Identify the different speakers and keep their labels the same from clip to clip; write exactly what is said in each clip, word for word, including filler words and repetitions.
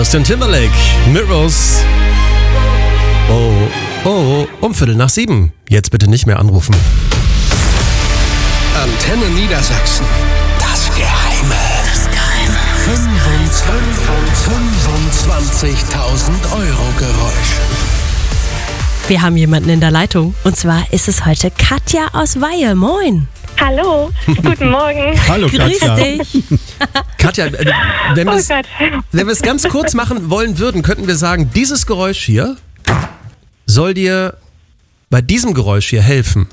Speaker 1: Justin Timberlake, Mirrors. Oh, oh, um Viertel nach sieben. Jetzt bitte nicht mehr anrufen.
Speaker 2: Antenne Niedersachsen. Das Geheime. Das Geheime. fünfundzwanzigtausend Euro Geräusch.
Speaker 3: Wir haben jemanden in der Leitung. Und zwar ist es heute Katja aus Weihe. Moin.
Speaker 4: Hallo, guten Morgen.
Speaker 1: Hallo Katja.
Speaker 3: Grüß dich.
Speaker 1: Katja, äh, wenn
Speaker 4: Oh
Speaker 1: wir es
Speaker 4: Gott.
Speaker 1: wenn wir es ganz kurz machen wollen würden, könnten wir sagen, dieses Geräusch hier soll dir bei diesem Geräusch hier helfen.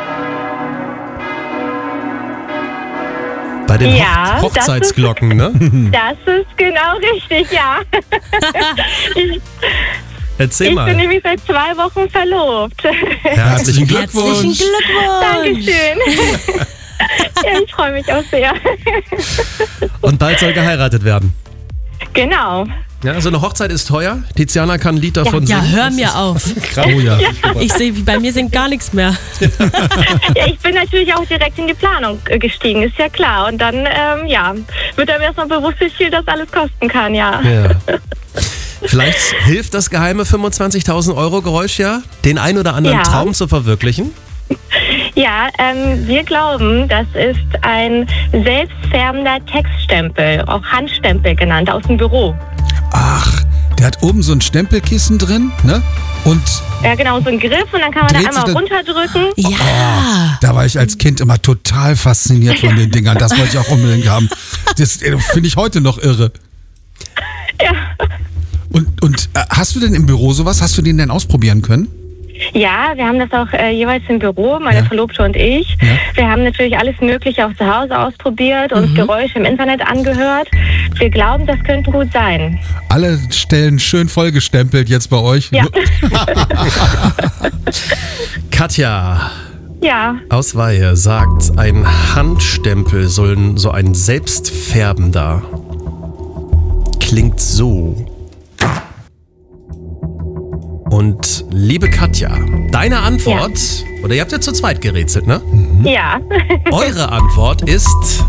Speaker 1: Bei den
Speaker 4: Ja,
Speaker 1: Hoch- Hochzeitsglocken, ne?
Speaker 4: Das ist genau richtig, ja. ich
Speaker 1: Erzähl
Speaker 4: ich
Speaker 1: mal.
Speaker 4: bin nämlich seit zwei Wochen verlobt.
Speaker 1: Herzlichen Glückwunsch.
Speaker 3: Herzlichen Glückwunsch.
Speaker 4: Dankeschön. Ja, ich freue mich auch sehr.
Speaker 1: Und bald soll geheiratet werden.
Speaker 4: Genau.
Speaker 1: Ja, so eine Hochzeit ist teuer. Tiziana kann ein Lied davon
Speaker 3: Ja,
Speaker 1: singen.
Speaker 3: hör mir auf.
Speaker 1: Oh ja.
Speaker 3: Ich sehe, bei mir singt gar nichts mehr.
Speaker 4: Ja, ich bin natürlich auch direkt in die Planung äh, gestiegen, ist ja klar. Und dann, ähm, ja, wird einem erstmal bewusst, wie viel das alles kosten kann, ja.
Speaker 1: Ja. Vielleicht hilft das geheime fünfundzwanzigtausend Euro Geräusch ja, den ein oder anderen
Speaker 4: Ja.
Speaker 1: Traum zu verwirklichen.
Speaker 4: Ja, ähm, wir glauben, das ist ein selbstfärbender Textstempel, auch Handstempel genannt, aus dem Büro.
Speaker 5: Ach, der hat oben so ein Stempelkissen drin, ne? Und
Speaker 4: Ja, genau, so ein Griff und dann kann man
Speaker 5: Dreht
Speaker 4: da einmal
Speaker 5: sich das-
Speaker 4: runterdrücken.
Speaker 3: Ja.
Speaker 5: da war ich als Kind immer total fasziniert von den Dingern. Das wollte ich auch unbedingt haben. Das äh, finde ich heute noch irre.
Speaker 4: Ja.
Speaker 5: Und, und äh, hast du denn im Büro sowas? Hast du den denn ausprobieren können?
Speaker 4: Ja, wir haben das auch äh, jeweils im Büro, meine
Speaker 5: Ja.
Speaker 4: Verlobte und ich.
Speaker 5: Ja.
Speaker 4: Wir haben natürlich alles Mögliche auch zu Hause ausprobiert und Geräusche im Internet angehört. Wir glauben, das könnte gut sein.
Speaker 5: Alle Stellen schön vollgestempelt jetzt bei euch.
Speaker 4: Ja.
Speaker 1: Katja
Speaker 4: Ja,
Speaker 1: aus Weihe sagt, ein Handstempel soll ein- so ein selbstfärbender. Klingt so. Und liebe Katja, deine Antwort, oder ihr habt ja zu zweit gerätselt, ne?
Speaker 4: ja.
Speaker 1: Eure Antwort ist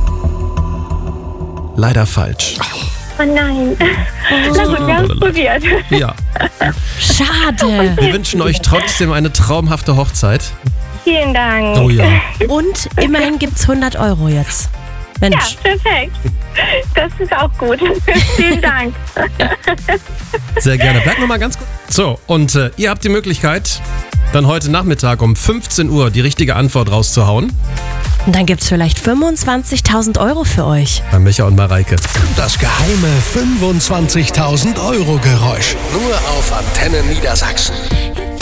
Speaker 1: leider falsch.
Speaker 4: Oh nein. Na gut, wir haben es probiert.
Speaker 1: Ja.
Speaker 3: Schade.
Speaker 1: Wir wünschen euch trotzdem eine traumhafte Hochzeit.
Speaker 4: Vielen Dank.
Speaker 1: Oh ja.
Speaker 3: Und immerhin gibt's hundert Euro jetzt.
Speaker 4: Ja,
Speaker 3: Mensch.
Speaker 4: perfekt. Das ist auch gut. Vielen Dank.
Speaker 1: Sehr gerne. Bleibt noch mal ganz kurz. So, und äh, ihr habt die Möglichkeit, dann heute Nachmittag um fünfzehn Uhr die richtige Antwort rauszuhauen.
Speaker 3: Und dann gibt's vielleicht fünfundzwanzigtausend Euro für euch.
Speaker 1: Bei Micha und Mareike.
Speaker 2: Das geheime fünfundzwanzigtausend Euro Geräusch. Nur auf Antenne Niedersachsen.